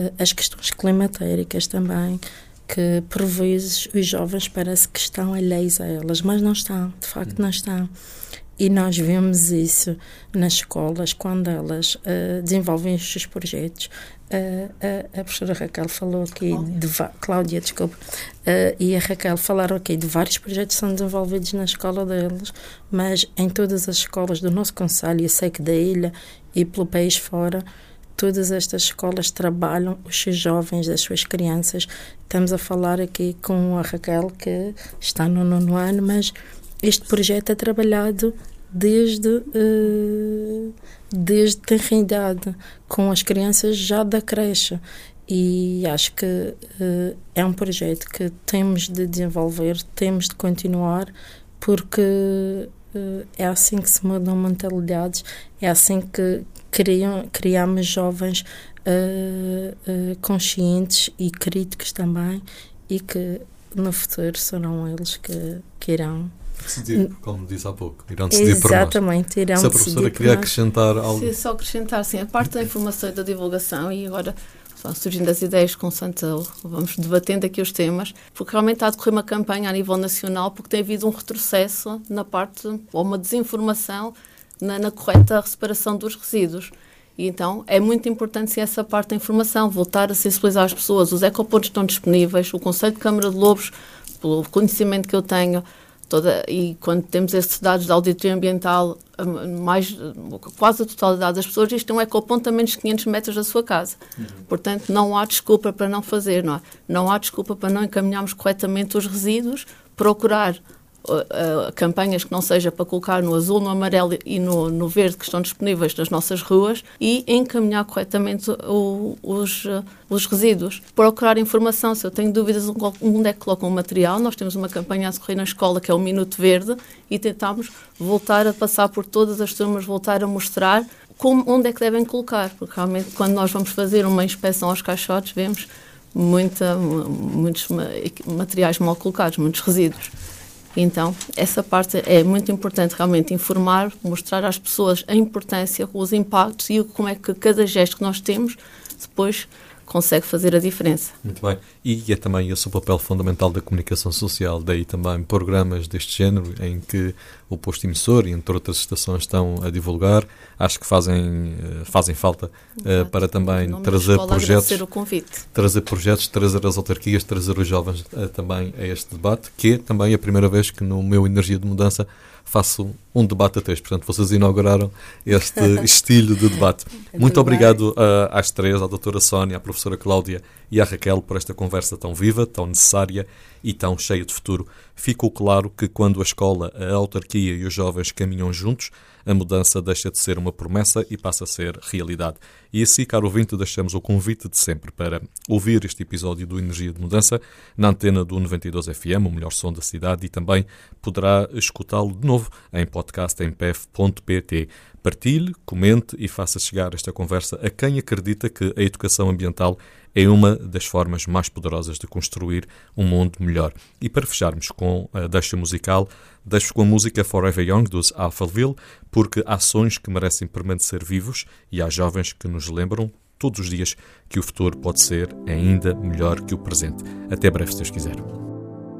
As questões climatéricas também, que por vezes os jovens parece que estão alheios a elas, mas não estão, de facto não estão. E nós vemos isso nas escolas, quando elas desenvolvem os seus projetos. A professora Raquel falou aqui, Cláudia, desculpa, e a Raquel falaram aqui de vários projetos que são desenvolvidos na escola deles, mas em todas as escolas do nosso concelho, eu sei que da ilha e pelo país fora, todas estas escolas trabalham os seus jovens, as suas crianças. Estamos a falar aqui com a Raquel, que está no 9º ano, mas este projeto é trabalhado desde tenra idade, com as crianças já da creche. E acho que é um projeto que temos de desenvolver, temos de continuar, porque é assim que se mudam mentalidades, é assim que criamos jovens conscientes e críticos também, e que no futuro serão eles que irão decidir, como disse há pouco, irão decidir por nós. Exatamente, irão decidir. Se a professora queria acrescentar algo. Sim, só acrescentar, sim, a parte da informação e da divulgação, e agora vão surgindo as ideias com Santelo, vamos debatendo aqui os temas, porque realmente está a decorrer uma campanha a nível nacional, porque tem havido um retrocesso na parte, ou uma desinformação na correta separação dos resíduos. E então é muito importante, sim, essa parte da informação, voltar a sensibilizar as pessoas. Os ecopontos estão disponíveis, o Conselho de Câmara de Lobos, pelo conhecimento que eu tenho, e quando temos esses dados de auditoria ambiental, quase a totalidade das pessoas, isto é um ecoponto a menos de 500 metros da sua casa. Portanto, não há desculpa para não fazer, não é? Não há desculpa para não encaminharmos corretamente os resíduos, procurar campanhas que não seja para colocar no azul, no amarelo e no verde, que estão disponíveis nas nossas ruas, e encaminhar corretamente os resíduos. Procurar informação. Se eu tenho dúvidas onde é que colocam o material, nós temos uma campanha a decorrer na escola, que é o Minuto Verde, e tentamos voltar a passar por todas as turmas, voltar a mostrar onde é que devem colocar, porque realmente quando nós vamos fazer uma inspeção aos caixotes, vemos muitos materiais mal colocados, muitos resíduos. Então, essa parte é muito importante, realmente informar, mostrar às pessoas a importância, os impactos e como é que cada gesto que nós temos depois consegue fazer a diferença. Muito bem. E é também esse o papel fundamental da comunicação social, daí também programas deste género em que o posto emissor e entre outras estações estão a divulgar. Acho que fazem falta para também trazer projetos, trazer as autarquias, trazer os jovens também a este debate, que é também a primeira vez que no meu Energia de Mudança faço um debate a 3. Portanto, vocês inauguraram este estilo de debate. Muito obrigado às três, à doutora Sónia, à professora Cláudia e à Raquel, por esta conversa tão viva, tão necessária e tão cheia de futuro. Ficou claro que quando a escola, a autarquia e os jovens caminham juntos, a mudança deixa de ser uma promessa e passa a ser realidade. E assim, caro ouvinte, deixamos o convite de sempre para ouvir este episódio do Energia de Mudança na antena do 92 FM, o melhor som da cidade, e também poderá escutá-lo de novo em podcast em pef.pt. Partilhe, comente e faça chegar esta conversa a quem acredita que a educação ambiental é uma das formas mais poderosas de construir um mundo melhor. E para fecharmos com a deixa musical, deixo com a música Forever Young dos Alphaville, porque há sonhos que merecem permanecer vivos e há jovens que nos lembram todos os dias que o futuro pode ser ainda melhor que o presente. Até breve, se Deus quiser.